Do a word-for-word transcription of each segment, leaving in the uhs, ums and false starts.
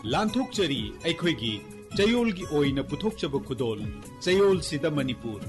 लांथोकचरी अखोइगी चयोलगी ओइना पुथोकचब खुदोल चयोल सिदा मणिपुर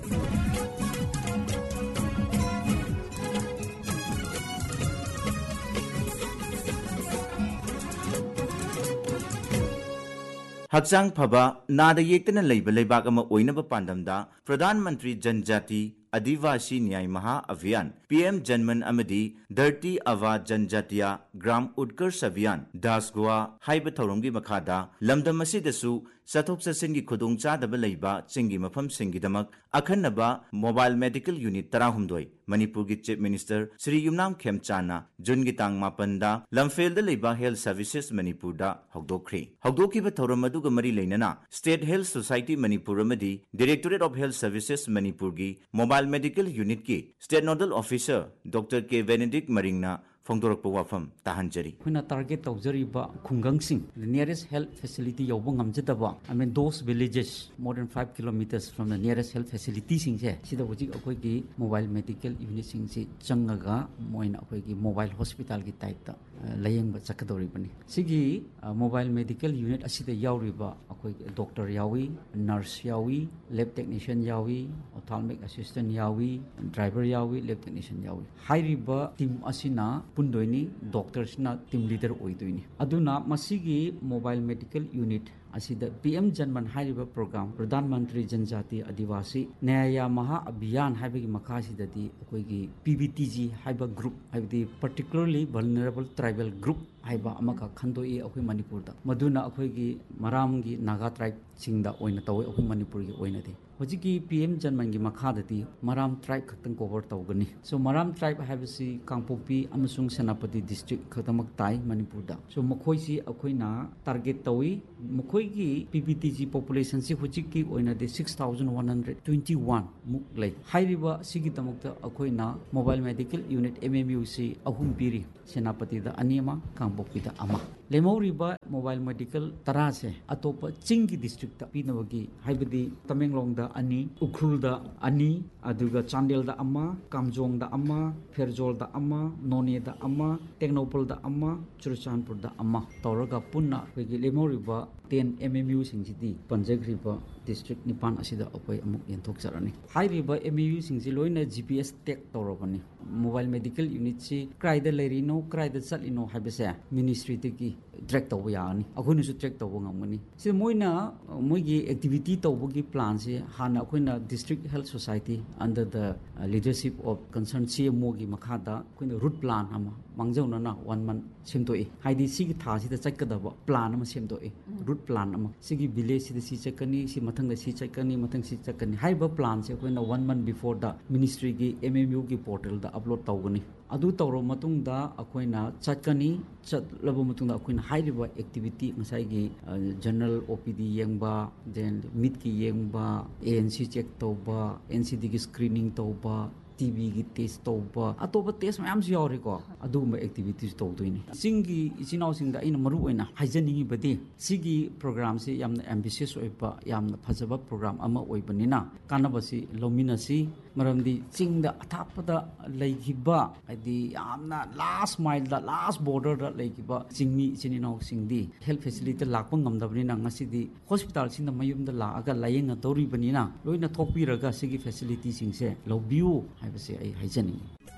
हक्चांग फबा नादा येक्तना लैब लैबाक अमा ओइनब पांडमदा प्रधानमंत्री जनजाति आदिवासी न्याय महा अभियान पीएम जनमन अमदी धरती आवा जनजातिया ग्राम उत्कर्ष अभियान दासगोआ हाइब थौरंगी मखादा लमदम असिदसु चथोक चसिनगी खुदोंग चादब लैबा चिंगी मफम सिंगीदमक अखन्नबा मोबाइल मेडिकल यूनिट तराहुमदोय मणिपुर की चीफ मिनिस्टर श्री युमनाम खेमचाना जुनगी तांग मापनदा लमफेलद लैबा हेल्थ सर्विसेस मणिपुरदा हौदोखरी हौदोखिबा थौरम अदुगा मरी लैनना state health society Manipur अमदी directorate of health services Manipur की मोबाइल मेडिकल यूनिट की स्टेट नोडल ऑफिसर डॉक्टर के बेनेडिक्ट मरिंगना फोंदोरक वाफम ताहंजरी हुना target तौजरीबा खुंगंगसिंग nearest health facility यौबो ngamjadaba I mean those villages more than five kilometers from the nearest health facility singse sida hojik akoi gi mobile medical unit singse changaga moina akoi gi mobile hospital gi type ta layeng ba chakadori bani sigi mobile medical unit asida yauriba akoi doctor yawi nurse yawi lab technician yawi ophthalmic assistant yawi driver yawi lab technician yawi hairiba team asina pundoini doctors na team leader oidoini aduna masigi mobile medical unit asida pm janman hairiba program pradhan mantri janjati adivasi न्याय महा अभियान हाइबगी मखासिददी अखोइगी pbtg हाइबा group हाइबदी particularly vulnerable tribal group हाइबा अमका खंदोई अखोइ मणिपुरदा मदुना अखोइगी मरामगी Naga tribe सिंगदा ओइना तवै अखोइ मणिपुरगी ओइनादि हजिकी PM जनमनगी मखाददी मराम tribe खतंग cover तौगनी सो मराम tribe हाइबसी Kangpokpi अमसुंग सेनापति district खतमक ताई मणिपुरदा सो मखोइसी अखोइना target तौई मखोइगी पीबीटीजी population से हजिकी ओइनादि six thousand one hundred twenty-one मुक लै हाइरिबा सिगी तमकता अखोइना mobile medical unit MMU सी अहुम पिरी सेनापति दा अनिमा कांगपोपी दा अमा लेमौरिबा मोबाइल मेडिकल तरा से अतोप चिंगी डिस्ट्रिक्ट पीनबगी हाइबदी तमेंगलोंग दा अनि उखरुल दा अनि अदुगा चांदेल दा अमा कामजोंग दा अमा फेरजोल दा अमा नोने दा अमा टेक्नोपोल दा अमा चुरचानपुर दा अमा तौरगा पुन्ना खैगी लेमौरिबा ten एमएमयू सिंगसिदी पंजग्रिबा डिस्ट्रिक्ट निपान असिदा अखोइ अमुक यंथोकचरनी हाइरिबा MMU सिंगसि लोइना GPS take तौरबनी mobile medical unit से क्राइदा लेरिनो क्राइदा चलिनो हाइबसे मिनिस्ट्री तकी ट्रैक तौबा यानी अखोइनसु ट्रैक तौबा ngамगनी से मोइना मोइगी एक्टिविटी तौबगी प्लान से हाना अखोइना district health society under the leadership of concern CMO गी मखादा अखोइना रूट प्लान अमा मांगजौना one month सेमतोई हाइदी सिगी थासिदा चक्कदबा प्लान अमा सेमतोई रूट प्लान अमा सिगी विलेज सिदा सि चक्कनी सि मथंग सि चक्कनी मथंग सि चक्कनी हाइबा प्लान से अखोइना one month before the ministry गी एमएमयू गी पोर्टल द अपलोड तौगनी अदु तौरो मतुंगदा अखोइना चक्कनी चलबो मतुंगदा अखोइना हाइरिबा एक्टिविटी मसाइगी जनरल ओपीडी येंगबा देन मिट की येंगबा एएनसी चेक तौबा एनसीडी की स्क्रीनिंग तौबा टीबी की टेस्ट तौबा अतोबा टेस्ट मैम से यावरेको अदुगुम एक्टिविटीज तौदोइनी सिंगी इचिनाव सिंगदा इन मरु ओइना हाइजनिंगी बदे सिगी प्रोग्राम से यामना एम्बिशियस ओइबा यामना फजबा प्रोग्राम अमा ओइबनिना कानबसी लोमिनासी मरमदी चिंगदा अथापदा लैगिबा आदि यामना लास्ट माइल दा लास्ट बॉर्डर दा लैगिबा चिंगमी इचिनाव सिंगदी हेल्थ फैसिलिटी लाकपा ngамदबनिना ngasiदी हॉस्पिटल सिंदा मयुमदा लागा लायेंगा तौरिबनिना लोइना थोकपिरगा सिगी फैसिलिटी सिंगसे लौबिउ हाइबसे आई हाइजनिंग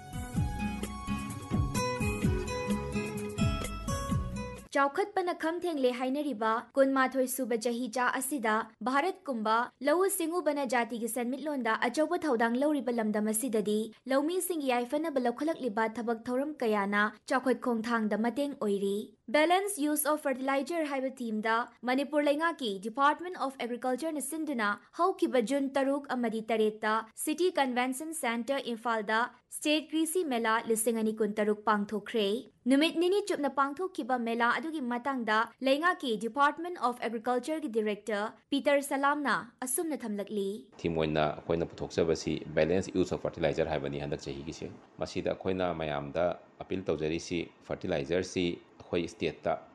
चौखटपना खमथेंगले हाइनरिबा कुनमाथोय सुबा चहीचा असिदा भारत कुंबा लौ सिंगुबना जाति की सन्मिटलोंदा अचौबा थौदांग लौरिबा लमदम असिददी लौमी सिंग याइफनबा लौखलकलिबा थबक थौरम कयाना चौखट खोंगथांगदा मतेंग ओइरी balance use of fertiliser हाइबा थीमदा Manipur लेंगा की डिपार्टमेंट ऑफ एग्रीकल्चर न सिंधुना हौकिबा जून तरुक अमदी तरेता सिटी कन्वेंशन सेंटर इम्फालदा स्टेट कृषि मेला लिसिंग अनि कुन तरुक पांगथोखरे नुमित निनी चुपना पांगथोखिबा मेला अदुगी मतंगदा लेंगा की डिपार्टमेंट ऑफ एग्रीकल्चर की director Peter सलामना असुमना थमलकली theme ओइना अखोइना पुथोकसबसी balance use of fertiliser हाइबनी हंदक चही गिसे मसीदा अखोइना मयामदा अपील तौजरीसी फर्टिलाइजर सी अखोइ स्टेट ता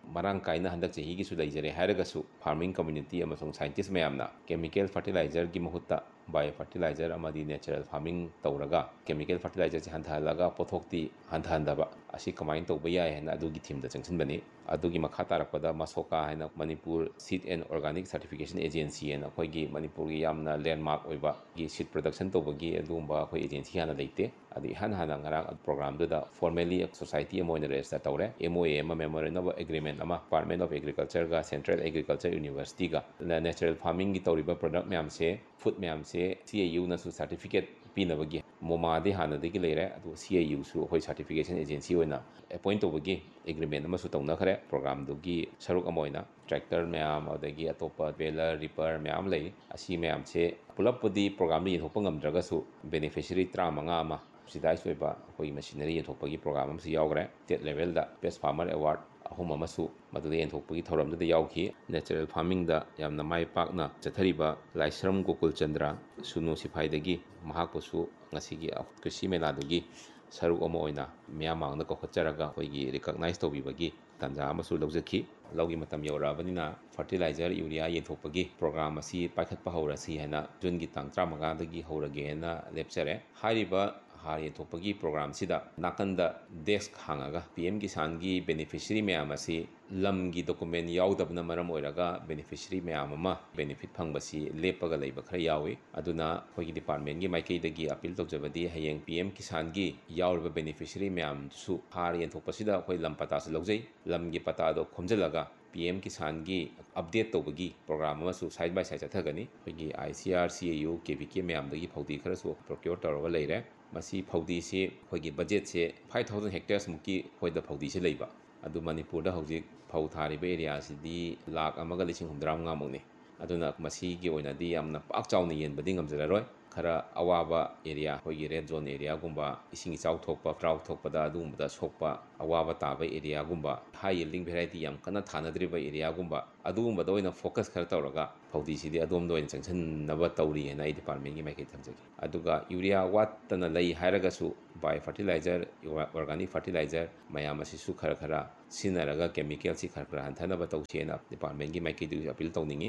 marang kaina handak chahi gi su leijare hairagasu farming community amasung scientist mayamna chemical fertilizer gi mahutta bio fertilizer amadi natural farming tawraga chemical fertilizer chi hantalaga pothokti hanthandaba asi kamain tawba yai hena adugi theme da changsin bani adugi makha tarakpada masoka hena manipur seed and organic certification agency hena khoi gi manipur gi yamna landmark oiba gi seed production tawbagi adumba khoi agency hana leite adi han hana ngarang program da formally society amoina register tawre M O A ma memorandum of agreement ama department of agriculture ga central agriculture university ga natural farming gi tawriba product myam se food myam se C A U na su certificate pinabagi moma de hana de gi leire adu C A U su khoi certification agency oina appoint tawbagi agreement ama su tawna khare program du gi saruk amoina tractor myam adagi atopa baler reaper myam lei asi myam se pulap pudi program ni thokpa ngamdraga su beneficiary tramanga ama sidai soiba khoi machinery thokpagi program am si yaugre state level da best farmer award ahum amasu madudi enthokpagi thoram da yaukhi natural farming da yamna mai pakna chathariba laisram gokul chandra sunu siphai dagi mahakposu ngasigi krishi mela dagi saruk ama oina miyamang da kokhacharaga khoigi recognize tobibagi tanja amasu lawjaki lawgi matam yaurabanina fertilizer urea yenthokpagi program asi paikhatpa haurasi hena jun gi tang tramaga dagi haurage na lepchare hariba hari thopagi program sida nakanda desk hangaga P M Kisan gi beneficiary mayam asi lam gi document yaudabna maram oiraga beneficiary mayam ama benefit phangbasi lepaga leiba khara yawi aduna khogi department gi maikei dagi appeal tawjabadi hayeng P M Kisan gi yaurba beneficiary mayam su hari enthopasida khoi lam pata su lawjai lam gi pata do khomjalaga P M Kisan gi update tawbagi program ama su side by side chathagani khogi I C R C A U K V K mayam dagi phawdi khara su procure tawraga leire masi phawdi se khogi budget se five thousand hectares muki khoida phawdi se leiba adu manipur da hojik phau thari be area sidi lakh amaga lising hundram nga mongni aduna masi gi oina di amna pak chawni yen bading amjararoi khara awaba area khogi red zone area gumba ising chaw thokpa crowd thokpa da adum da sokpa awaba taba area gumba high yielding variety yam kana thanadriba area gumba adum da oina focus khara tawraga phawdi sidi adom do in changsan naba tawri na department gi maike thamjagi aduga urea wat tana lei hairaga su bio fertilizer organic fertilizer mayam asi su khara khara sinaraga chemical si khara khara hanthana ba tawchena department gi maike du appeal tawningi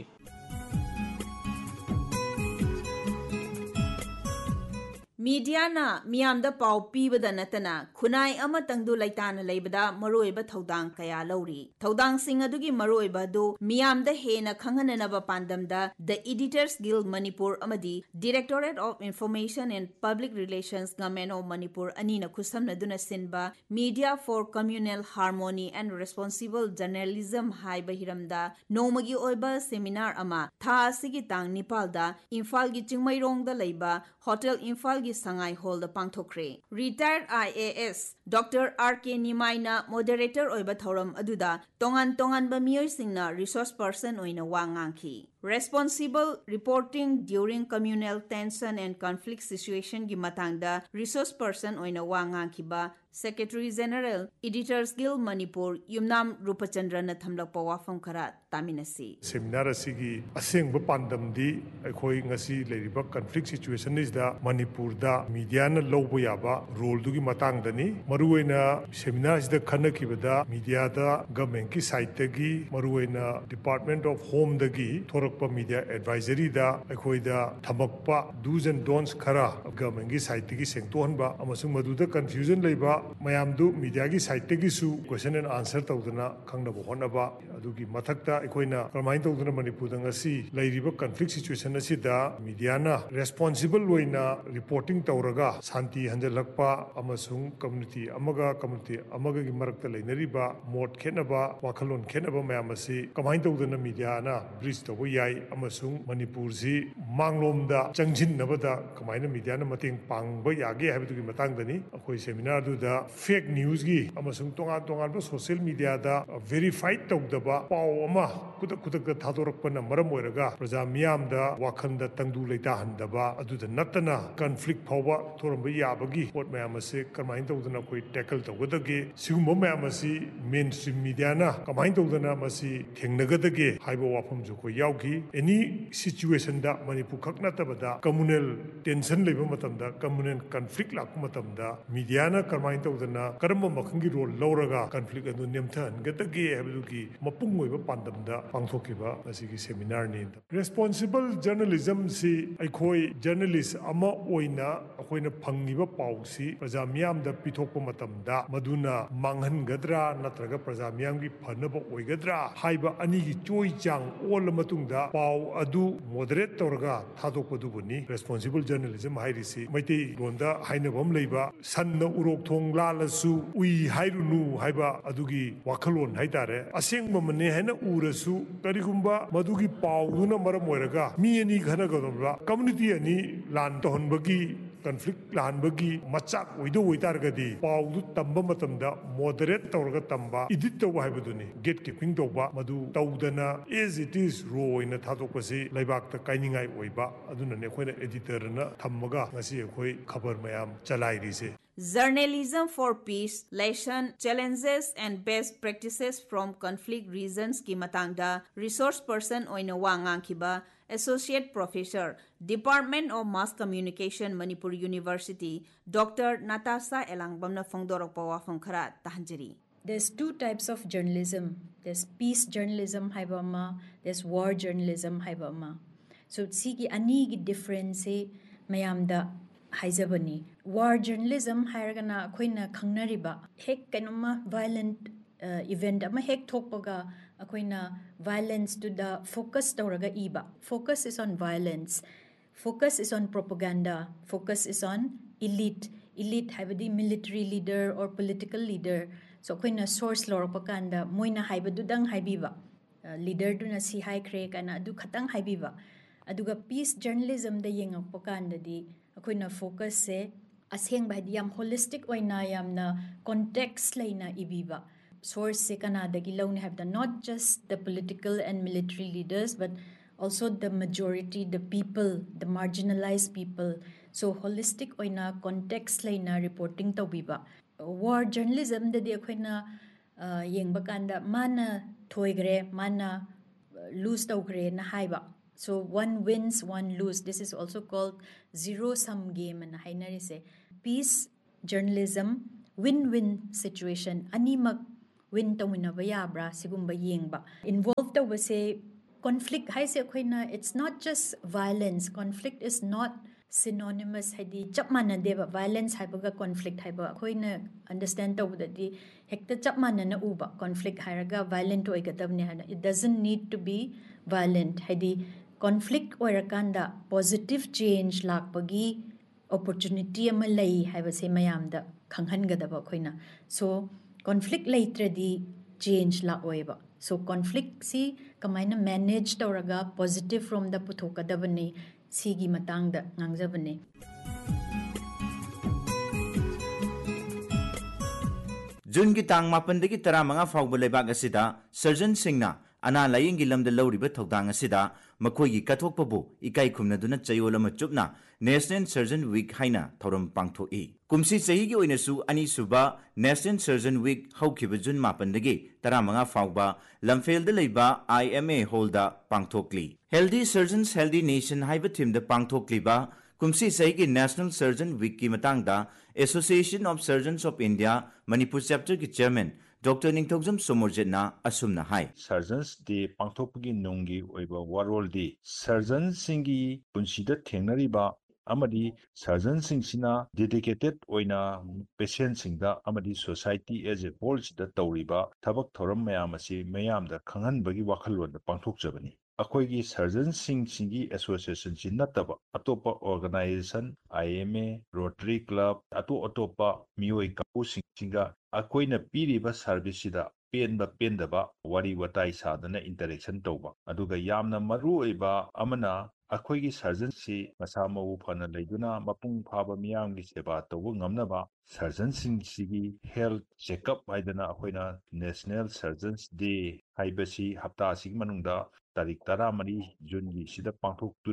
Media na miyam da pau pibada natana khunai ama tangdu laitana leibada maroiba thodang kaya lauri thodang sing adugi maroiba do miyam da hena khangana ba pandam da the Editors Guild Manipur amadi Directorate of Information and Public Relations Government of Manipur anina khusamna duna sinba Media for Communal Harmony and Responsible Journalism hai bahiramda nomagi oiba seminar ama tha sigi tang nipal da Imphal gi chingmairong da leiba Hotel Imphal gi Sangai Hall da pangthokre retired I A S Doctor R K Nimaina moderator oiba thoram aduda tongan tongan ba miyoi singna resource person oina wangangki responsible reporting during communal tension and conflict situation gi matangda resource person oina wangangki ba Secretary General Editors Guild Manipur Yumnam Rupachandra na thamlakpa wafam khara taminasi seminar asigi aseng ba pandam di akhoi ngasi leriba conflict situation is da Manipur da media na lobo yaba role du gi matang dani maruena seminar is da khana ki bada media da government ki side ta gi maruena Department of Home da gi thorakpa media advisory da akhoi da thamakpa do's and don'ts khara government ki side ta gi sengton ba amasung madu da confusion leiba mayamdu media gi side gi su question and answer tawdana khangna bo hona ba adugi mathakta ekoina remind tawdana Manipur da ngasi leiriba conflict situation asida media na responsible oina reporting tawraga santi hanjalakpa amasung community amaga community amaga gi marakta leinariba mot khenaba wakhalon khenaba mayam asi kamain tawdana media na bridge tawu yai amasung Manipur si manglom da changjin nabada kamaina media na mating pangba yage habidugi matang dani akoi seminar du da fake news gi amasung tonga tonga ba social media da verified tawdaba paw ama kudak kudak da thadorakpa na maram oiraga praja miyam da wakhanda tangdu leita handaba adu da natana conflict phawa thoramba yabagi pot mayam ase karmain tawdana koi ꯑꯩꯈꯣꯏ tackle ꯇꯧꯒꯗꯒꯦ ꯁꯤꯒꯨꯝꯕ ꯃꯌꯥꯝ ꯑꯁꯤ main stream ꯃꯤꯗꯤꯌꯥꯅ ꯀꯃꯥꯏꯅ ꯇꯧꯗꯅ ꯃꯁꯤ ꯊꯦꯡꯅꯒꯗꯒꯦ ꯍꯥꯏꯕ ꯋꯥꯐꯝꯁꯨ ꯑꯩꯈꯣꯏ ꯌꯥꯎꯈꯤ ꯑꯦꯅꯤ ꯁꯤꯆꯨꯋꯦꯁꯟꯗ ꯃꯅꯤꯄꯨꯔ ꯈꯛ ꯅꯠꯇꯕꯗ ꯀꯝꯃꯨꯅꯦꯜ ꯇꯦꯟꯁꯟ ꯂꯩꯕ ꯃꯇꯝꯗ ꯀꯝꯃꯨꯅꯦꯜ ꯀꯟꯐ꯭ꯂꯤꯛ ꯂꯥꯛꯄ ꯃꯇꯝꯗ ꯃꯤꯗꯤꯌꯥꯅ ꯀꯃꯥꯏꯅ ꯇꯧꯗꯅ ꯀꯔꯝꯕ ꯃꯈꯜꯒꯤ ꯔꯣꯜ ꯂꯧꯔꯒ ꯀꯟꯐ꯭ꯂꯤꯛ ꯑꯗꯨ ꯅꯦꯝꯊꯍꯟꯒꯗꯒꯦ ꯍꯥꯏꯕꯗꯨꯒꯤ ꯃꯄꯨꯡ ꯑꯣꯏꯕ ꯄꯥꯟꯗꯝꯗ ꯄꯥꯡꯊꯣꯛꯈꯤꯕ ꯑꯁꯤꯒꯤ ꯁꯦꯃꯤꯅꯥꯔꯅꯤ ꯔꯦꯁꯄꯣꯟꯁꯤꯕꯜ ꯖꯔꯅꯦꯂꯤꯖꯝꯁꯤ ꯑꯩꯈꯣꯏ ꯖꯔꯅꯦꯂꯤꯁ ꯑꯃ ꯑꯣꯏꯅ ꯑꯩꯈꯣꯏꯅ ꯐꯪꯉꯤꯕ ꯄꯥꯎꯁꯤ ꯄ꯭ꯔꯖꯥ ꯃꯤꯌꯥꯝꯗ ꯄꯤꯊꯣꯛꯄ ꯃꯇꯝꯗ ꯃꯗꯨꯅ ꯃꯥꯡꯍꯟꯒꯗ꯭ꯔꯥ ꯅꯠꯇ꯭ꯔꯒ ꯄ꯭ꯔꯖꯥ ꯃꯤꯌꯥꯝꯒꯤ ꯐꯅꯕ ꯑꯣꯏꯒꯗ꯭ꯔꯥ ꯍꯥꯏꯕ ꯑꯅꯤꯒꯤ ꯆꯣꯏ ꯆꯥꯡ ꯑꯣꯜꯂ ꯃꯇꯨꯡꯗ ꯄꯥꯎ ꯑꯗꯨ ꯃꯣꯗꯔꯦꯠ ꯇꯧꯔꯒ ꯊꯥꯗꯣꯛꯄꯗꯨꯕꯨꯅꯤ ꯔꯦꯁꯄꯣꯟꯁꯤꯕꯜ ꯖꯔꯅꯦꯂꯤꯖꯝ ꯍꯥꯏꯔꯤꯁꯤ ꯃꯩꯇꯩꯂꯣꯟꯗ ꯍꯥꯏꯅꯕ ꯑꯃ ꯂꯩꯕ ꯁꯟꯅ ꯎꯔꯣꯛ ꯊꯣꯡ ꯂꯥꯜꯂꯁꯨ ꯎꯏ ꯍꯥꯏꯔꯨꯅꯨ ꯍꯥꯏꯕ ꯑꯗꯨꯒꯤ ꯋꯥꯈꯜꯂꯣꯟ ꯍꯥꯏꯇꯥꯔꯦ ꯑꯁꯦꯡꯕꯃꯅꯦ ꯍꯥꯏꯅ ꯎꯔꯁꯨ ꯀꯔꯤꯒꯨꯝꯕ ꯃꯗꯨꯒꯤ ꯄꯥꯎꯗꯨꯅ ꯃꯔꯝ ꯑꯣꯏꯔꯒ ꯃꯤ ꯑꯅꯤ ꯈꯠꯅꯒꯗꯧꯔꯤꯕ ꯀꯝꯃꯨꯅꯤꯇꯤ ꯑꯅꯤ ꯂꯥꯟ ꯇꯧꯍꯟꯕꯒꯤ ꯀꯟꯐ꯭ꯂꯤꯛ ꯂꯥꯍꯟꯕꯒꯤ ꯃꯆꯥꯛ ꯑꯣꯏꯗꯧ ꯑꯣꯏꯇꯥꯔꯒꯗꯤ ꯄꯥꯎꯗꯨ ꯇꯝꯕ ꯃꯇꯝꯗ ꯃꯣꯗꯔꯦꯠ ꯇꯧꯔꯒ ꯇꯝꯕ ꯏꯗꯤꯠ ꯇꯧꯕ ꯍꯥꯏꯕꯗꯨꯅꯤ ꯒꯦꯠ ꯀꯤꯄꯤꯡ ꯇꯧꯕ ꯃꯗꯨ ꯇꯧꯗꯅ ꯑꯦꯖ ꯏꯠ ꯏꯁ ꯔꯣ ꯑꯣꯏꯅ ꯊꯥꯗꯣꯛꯄꯁꯤ ꯂꯩꯕꯥꯛꯇ ꯀꯥꯏꯅꯤꯡꯉꯥꯏ ꯑꯣꯏꯕ ꯑꯗꯨꯅꯅꯦ ꯑꯩꯈꯣꯏꯅ ꯑꯦꯗꯤꯇꯔꯅ ꯊꯝꯃꯒ ꯉꯁꯤ ꯑꯩꯈꯣꯏ ꯈꯕꯔ ꯃꯌꯥꯝ ꯆꯂꯥꯏꯔꯤꯁꯦ Journalism for Peace, Lesson, Challenges and Best Practices from Conflict Regions की मतंगदा Resource Person ओइना वांगांग किबा Associate Professor, Department of Mass Communication, Manipur University, Doctor Natasha Elangbamna Fongdorok Pawafam Khara Tahanjiri. There's two types of journalism. There's peace journalism haibama, there's war journalism haibama. So sigi ani gi difference se mayamda haizabani. War journalism hairagana akoina khangnariba hek kanuma violent uh, event ama hek thokpaga akoina violence to the focus tawraga iba. Focus is on violence. Focus is on propaganda. Focus is on elite. Elite haibadi military leader or political leader. So akoina source lorpa kanda moina haibadudang haibiba. Uh, leader do na si high crack ana adu khatang haibiba. Aduga peace journalism da yengakpa kanda di akoina focus se aseng bahdi yam holistic oina yamna context laina ibiba. Source se kanada gi lawni have the not just the political and military leaders but also the majority, the people, the marginalized people. So holistic oina context laina reporting tawiba. War journalism da di akoina uh, yengba kanda mana thoigre mana uh, lose tawgre na haiba. So one wins, one lose. This is also called zero-sum game. And hainari se peace journalism win-win situation. Animak win tawina ba yabra sigumba yengba. Involved tawa se conflict. Hai se akoina it's not just violence. Conflict is not synonymous. Hadi chap mana deba violence haibaga conflict haiba. Akoina understand tawa dadi hekta chap mana na uba conflict hairaga violent oigadabne hana. It doesn't need to be violent. Hadi conflict oirakanda positive change lakpagi opportunity ama lai haiba se mayamda khanghangadaba khoina. So conflict laitradi change la oiba. So conflict si kamaina manage tawraga positive from the puthokadabani sigi matangda ngangjabani. June ki tang mapandagi tara mga fawba leibak asida surgeon singna ana laying gilamda lawriba thawdang asida makhoi kathokpabu ikai khumnaduna chayolama chupna National Surgeon Week haina thoram pangthoi kumsi chahi gi oinasu ani suba National Surgeon Week hawkhiba June mapandagi tara mga fawba lamfelda leiba I M A holda pangthokli Healthy Surgeons Healthy Nation haiba thimda pangthokliba kumsi chahi gi National Surgeon Week ki matangda Association of Surgeons of India Manipur chapter ki chairman Doctor Ningthokjam Somorjetna asumna hai Surgeons de pangthokpagi nonggi oiba warol de surgeons singi punsida thengnariba amadi surgeons singsina dedicated oina patients singda amadi society as a whole sida tawriba thabak thoram mayam asi mayam da khanghanbagi wakhalon da pangthokjabani akoigi surgeons sing singi association sinataba atopa organization I M A Rotary Club ato atopa mioi kapu singa akoina piriba service sida penba pendaba wari watai sadana interaction tawba aduga yamna maru oiba amana akoigi surgeon si masama u phana leiduna mapung phaba miyamgi seba tawbu ngamnaba surgeon sing sigi health checkup haidana akoina National Surgeons Day haibasi hapta sig manungda tarik tara mari June gi sida pangthok tuna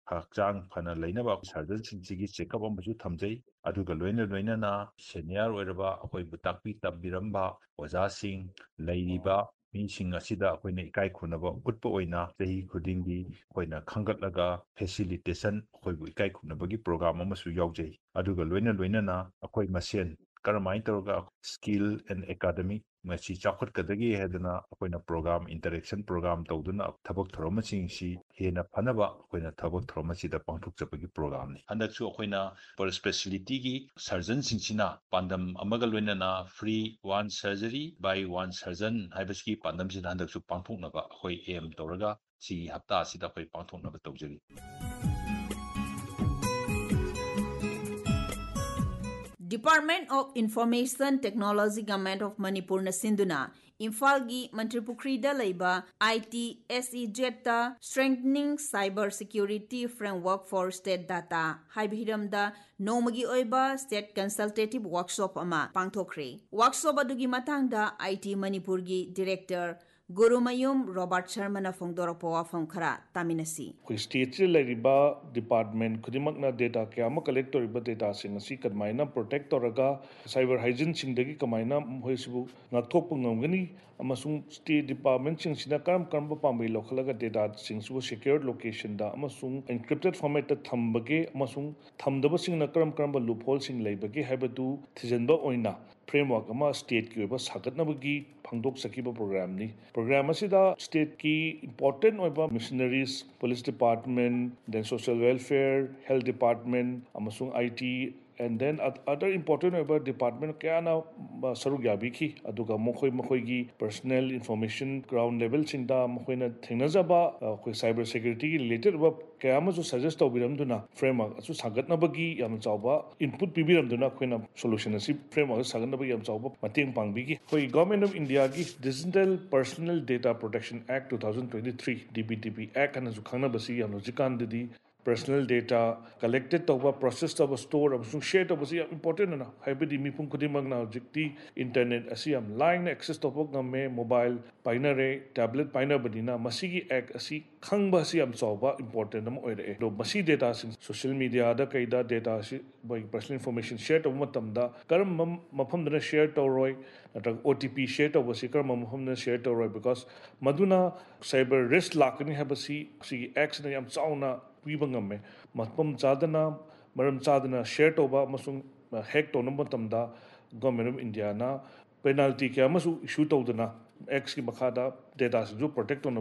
ꯍꯛꯆꯥꯡ ꯐꯅ ꯂꯩꯅꯕ ꯁꯔꯖꯟꯁꯤꯡꯁꯤꯒꯤ check-up ꯑꯃꯁꯨ ꯊꯝꯖꯩ ꯑꯗꯨꯒ ꯂꯣꯏꯅ ꯂꯣꯏꯅꯅ senior ꯑꯣꯏꯔꯕ ꯑꯩꯈꯣꯏꯕꯨ ꯇꯥꯛꯄꯤ ꯇꯝꯕꯤꯔꯝꯕ ꯑꯣꯖꯥꯁꯤꯡ ꯂꯩꯔꯤꯕ ꯃꯤꯁꯤꯡ ꯑꯁꯤꯗ ꯑꯩꯈꯣꯏꯅ ꯏꯀꯥꯏ ꯈꯨꯝꯅꯕ ꯎꯠꯄ ꯑꯣꯏꯅ ꯆꯍꯤ ꯈꯨꯗꯤꯡꯒꯤ ꯑꯩꯈꯣꯏꯅ ꯈꯟꯒꯠꯂꯒ ꯐꯦꯁꯤꯂꯤꯇꯦꯁꯟ ꯑꯩꯈꯣꯏꯕꯨ ꯏꯀꯥꯏ ꯈꯨꯝꯅꯕꯒꯤ ꯄ꯭ꯔꯣꯒ꯭ꯔꯥꯝ ꯑꯃꯁꯨ ꯌꯥꯎꯖꯩ ꯑꯗꯨꯒ ꯂꯣꯏꯅ ꯂꯣꯏꯅꯅ ꯑꯩꯈꯣꯏ ꯃꯁꯦꯟ ꯀꯔꯝꯍꯥꯏꯅ ꯇꯧꯔꯒ ꯁ꯭ꯀꯤꯜ ꯑꯦꯟ ꯑꯦꯀꯥꯗꯃꯤꯛ ꯃꯁꯤ ꯆꯥꯎꯈꯠꯀꯗꯒꯦ ꯍꯥꯏꯗꯅ ꯑꯩꯈꯣꯏꯅ ꯄ꯭ꯔꯣꯒ꯭ꯔꯥꯝ ꯏꯟꯇꯔꯦꯛꯁꯟ ꯄ꯭ꯔꯣꯒ꯭ꯔꯥꯝ ꯇꯧꯗꯨꯅ ꯊꯕꯛ ꯊꯧꯔꯝꯁꯤꯡꯁꯤ ꯍꯦꯟꯅ ꯐꯅꯕ ꯑꯩꯈꯣꯏꯅ ꯊꯕꯛ ꯊꯧꯔꯝ ꯑꯁꯤꯗ ꯄꯥꯡꯊꯣꯛꯆꯕꯒꯤ ꯄ꯭ꯔꯣꯒ꯭ꯔꯥꯝꯅꯤ ꯍꯟꯗꯛꯁꯨ ꯑꯩꯈꯣꯏꯅ ꯄꯔ ꯁ꯭ꯄꯦꯁꯤꯂꯤꯇꯤꯒꯤ ꯁꯔꯖꯟꯁꯤꯡꯁꯤꯅ ꯄꯥꯟꯗꯝ ꯑꯃꯒ ꯂꯣꯏꯅꯅ free one surgery buy one surgeon ꯍꯥꯏꯕꯁꯤꯒꯤ ꯄꯥꯟꯗꯝꯁꯤꯗ ꯍꯟꯗꯛꯁꯨ ꯄꯥꯡꯊꯣꯛꯅꯕ ꯑꯩꯈꯣꯏ ꯑꯦꯝ ꯇꯧꯔꯒ ꯁꯤꯒꯤ ꯍꯞꯇꯥ ꯑꯁꯤꯗ ꯑꯩꯈꯣꯏ ꯄꯥꯡꯊꯣꯛꯅꯕ ꯇꯧꯖꯔꯤ Department of Information Technology Government of Manipur na sinduna Imphal-gi Mantripukri-da leiba I T S E Z-ta Strengthening Cyber Security Framework for State Data haibihiramda nomagi oiba State Consultative Workshop ama pangthokre. Workshop adugi matangda I T Manipur-gi Director Gurumayum Robert Sharma na phongdorapwa wafam khara taminasi. Koi state se leriba department khudimak na data kya ma collect toriba data sing asi kadmaina protect toraga cyber hygiene sing dagi kamaina hoisibu ngakthok pungamgani amasung state department sing sina karam karam pambai lokhalaga data sing su secured location da amasung encrypted format ta thambage amasung thamdaba sing na karam karam loophole sing leibage haibatu thijanba oina framework ama state ki oiba sagatnabagi phangdok sakiba program ni program asida state ki important oiba missionaries police department then social welfare health department amasung I T and then other important oiba department kya na saruk yabi ki aduga mokhoi mokhoi gi personal information ground level singda mokhoi na thengnajaba khoi cyber security gi related ba kya ma jo suggest tobiram duna framework asu sagatna bagi yam chawba input pibiram duna khoina solution asi framework sagatna bagi yam chawba mateng pangbi gi khoi government of India gi Digital Personal Data Protection Act twenty twenty-three D P D P Act ana ju khangna basi yam lojikan di personal data collected toba processed toba store amsung share toba si important na haibidi mipum khudimang na jikti internet asi am line access toba ngamme mobile painare tablet paina badina masigi act asi khangba si am chawba important am oire do masi data sin social media da kaida data si by personal information share toba matamda karam mafam dana share toroi nata O T P share toba si karam mafam na share toroi because maduna cyber risk lakani habasi si act na yam chauna piba ngamme matpam chadana maram chadana share toba amasung hack to number tamda government of India na penalty kya masu issue tawdana X ki makhada data su protect on